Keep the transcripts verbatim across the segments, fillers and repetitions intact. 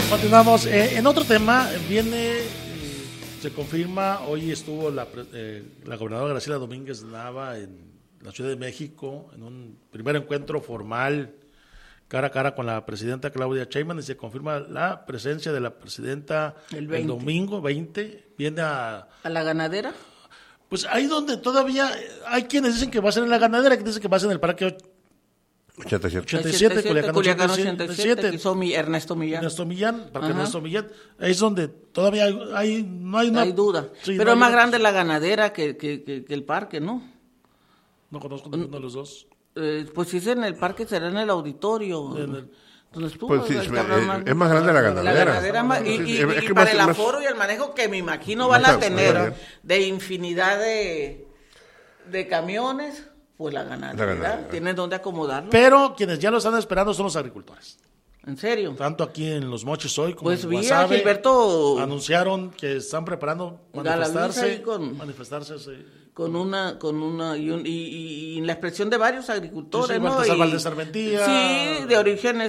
Continuamos. Eh, en otro tema, viene, eh, se confirma, hoy estuvo la, eh, la gobernadora Graciela Domínguez Nava en la Ciudad de México, en un primer encuentro formal, cara a cara con la presidenta Claudia Sheinbaum, y se confirma la presencia de la presidenta el, el domingo veinte. Viene a... ¿A la ganadera? Pues ahí donde todavía hay quienes dicen que va a ser en la ganadera, que dicen que va a ser en el Parque ochenta y siete, ochenta y siete, Culiacán Culiacán ochenta y siete, ochenta y siete, que hizo mi Ernesto Millán. Ernesto Millán, Parque Ernesto Millán, ahí es donde todavía hay, hay no hay una... Hay duda, sí, pero no es más una, grande la ganadera que, que, que, que el parque, ¿no? No conozco ninguno de los dos. Eh, pues si es en el parque, será en el auditorio. En el... Donde estuvo, pues sí, el es, más, es más grande la ganadera. La ganadera más, y, y, es y, que para más, el más, aforo y el manejo que me imagino van a tener de infinidad de, de camiones, pues la ganadera, la ganadera. Tienen donde acomodarlo. Pero quienes ya lo están esperando son los agricultores. ¿En serio? Tanto aquí en Los Mochis hoy como pues en vi Guasave, a Gilberto anunciaron que están preparando manifestarse con, manifestarse sí. con una con una y, un, y, y la expresión de varios agricultores, sí, sí, ¿no? Y, Valdés Armentía, sí, de origen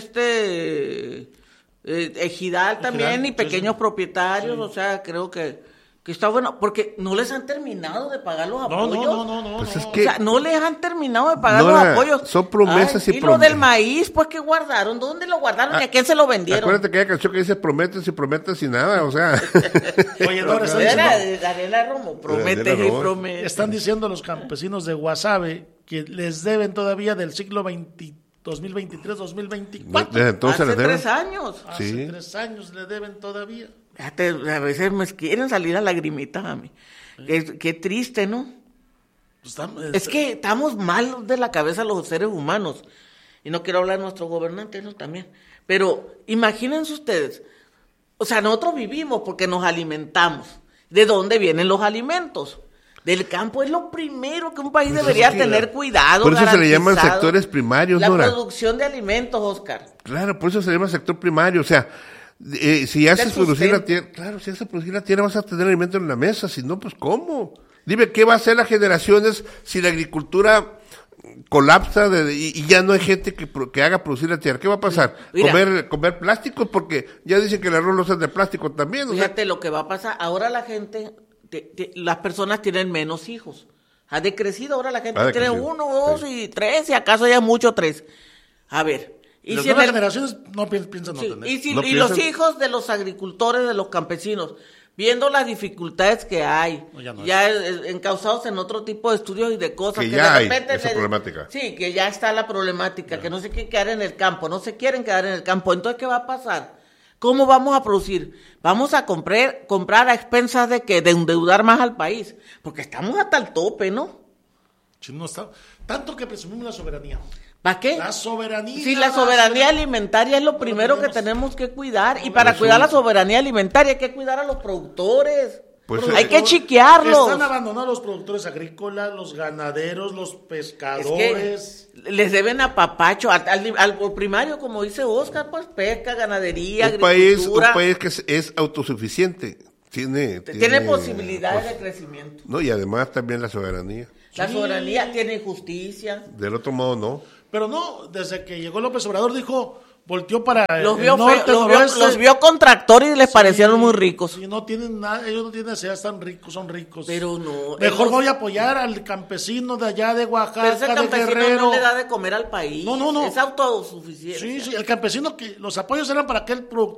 este eh, ejidal también, ejidal, y pequeños sí, propietarios, sí. O sea, creo que que está bueno, porque no les han terminado de pagar los apoyos. No, no, no, no. Pues no. Es que o sea, no les han terminado de pagar no los era, apoyos. Son promesas Ay, y Y promesas. lo del maíz, pues, ¿qué guardaron? ¿Dónde lo guardaron ah, y a quién se lo vendieron? Acuérdate que hay canción que dice prometen y prometen sin nada, o sea. Oye, no, están diciendo... Daniela Romo, promete y promete. Están diciendo los campesinos de Guasave que les deben todavía del siglo veinte, dos mil veintitrés dos mil veinticuatro. Desde entonces Hace les deben. tres años. Hace sí. tres años le deben todavía. Fíjate, a veces me quieren salir a lagrimitas a mí. Sí. Qué, qué triste, ¿no? Pues estamos, es que estamos mal de la cabeza los seres humanos. Y no quiero hablar de nuestros gobernantes, ¿no? También. Pero imagínense ustedes. O sea, nosotros vivimos porque nos alimentamos. ¿De dónde vienen los alimentos? Del campo. Es lo primero que un país pues debería tener la... cuidado. Por eso se le llaman sectores primarios, La Nora. producción de alimentos, Oscar. Claro, por eso se le llama sector primario. O sea, Eh, si haces producir la tierra, claro, si haces producir la tierra vas a tener alimento en la mesa, si no, pues ¿cómo? Dime, ¿qué va a hacer las generaciones si la agricultura colapsa de, y, y ya no hay gente que, que haga producir la tierra? ¿Qué va a pasar? Mira, ¿Comer comer plásticos? Porque ya dicen que el arroz no es de plástico también. Fíjate, o sea, lo que va a pasar, ahora la gente, te, te, las personas tienen menos hijos, ha decrecido, ahora la gente tiene uno, dos sí. y tres, y acaso ya mucho tres. A ver. Y las si nuevas el... generaciones no piensan no sí, tener. Y, si, no y piensan... los hijos de los agricultores, de los campesinos, viendo las dificultades que hay, no, ya, no ya encausados en otro tipo de estudios y de cosas. Que, que ya de repente hay esa le... problemática. Sí, que ya está la problemática, ya. Que no se quieren quedar en el campo, no se quieren quedar en el campo. Entonces, ¿qué va a pasar? ¿Cómo vamos a producir? Vamos a comprar, comprar a expensas de que de endeudar más al país, porque estamos hasta el tope, ¿no? Sí, no está... Tanto que presumimos la soberanía. ¿Para qué? La soberanía. Sí, la soberanía la... alimentaria es lo no primero lo que tenemos que cuidar. Y para cuidar la soberanía alimentaria hay que cuidar a los productores. Pues hay que chiquearlos. Están abandonando los productores agrícolas, los ganaderos, los pescadores. Es que les deben apapacho al, al, al primario, como dice Oscar, pues pesca, ganadería, un agricultura. País, un país que es, es autosuficiente. Tiene, tiene, tiene posibilidades pues, de crecimiento. No, y además también la soberanía. La sí. soberanía tiene justicia. Del otro modo, no. Pero no, desde que llegó López Obrador dijo, volteó para los el vio norte, feo, los, noroeste. Vio, los vio con tractor y les sí, parecieron muy ricos. Sí, no tienen nada, ellos no tienen necesidad, están ricos, son ricos. Pero no. Mejor ellos... voy a apoyar al campesino de allá de Oaxaca, Pero ese de campesino Guerrero. no le da de comer al país. No, no, no. Es autosuficiente. Sí, sí, el campesino que los apoyos eran para aquel productor